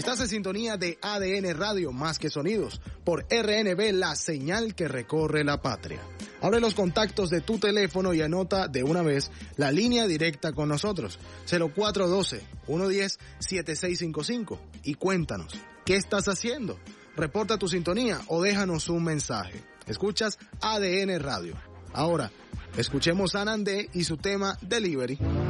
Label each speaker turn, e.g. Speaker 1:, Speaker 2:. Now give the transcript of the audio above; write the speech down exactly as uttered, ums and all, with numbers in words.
Speaker 1: Estás en sintonía de A D N Radio, más que sonidos, por R N B, la señal que recorre la patria. Abre los contactos de tu teléfono y anota de una vez la línea directa con nosotros, cero cuatro uno dos, uno uno cero, siete seis cinco cinco, y cuéntanos, ¿qué estás haciendo? Reporta tu sintonía o déjanos un mensaje. Escuchas A D N Radio. Ahora, escuchemos a Nandé y su tema Delivery.